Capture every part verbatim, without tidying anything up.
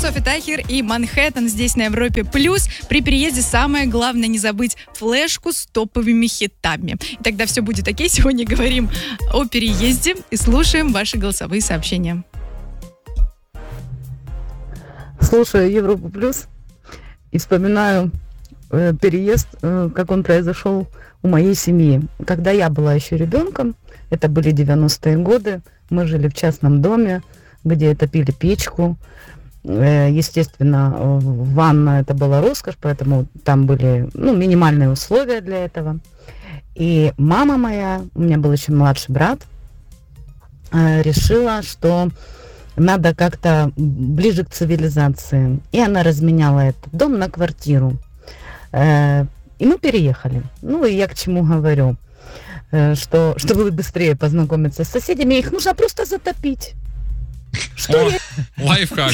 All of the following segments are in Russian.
Софи Тахер и Манхэттен здесь на Европе Плюс. При переезде самое главное не забыть флешку с топовыми хитами. И тогда все будет окей. Сегодня говорим о переезде и слушаем ваши голосовые сообщения. Слушаю Европу Плюс и вспоминаю э, переезд, э, как он произошел у моей семьи. Когда я была еще ребенком, это были девяностые годы, мы жили в частном доме, где топили печку. Э, естественно, ванна это была роскошь, поэтому там были ну, минимальные условия для этого. И мама моя, у меня был еще младший брат, э, решила, что надо как-то ближе к цивилизации. И она разменяла этот дом на квартиру. Э, и мы переехали. Ну, и я к чему говорю, э, что чтобы быстрее познакомиться с соседями, их нужно просто затопить. Что я... Лайфхак.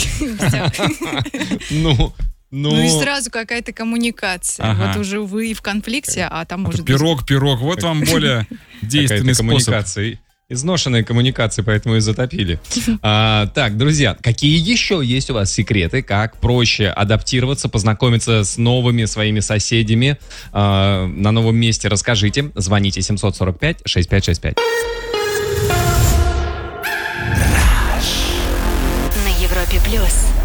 Ну... Ну... ну и сразу какая-то коммуникация. Ага. Вот уже вы в конфликте, а там может пирог, быть... Пирог, вот вам более действенный способ. Изношенные коммуникации, поэтому и затопили. А, так, друзья, какие еще есть у вас секреты, как проще адаптироваться, познакомиться с новыми своими соседями а, на новом месте? Расскажите. Звоните семь четыре пять шесть пять шесть пять. На Европе Плюс.